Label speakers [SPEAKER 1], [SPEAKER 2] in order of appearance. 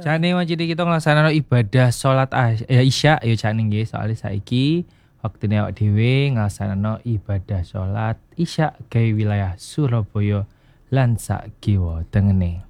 [SPEAKER 1] Jane wancine kita nglaksanakno ibadah salat Isya ya jane nggih soalnya saiki waktune awak dhewe nglaksanakno ibadah salat Isya gawe wilayah Surabaya lan sak kiwa tengene.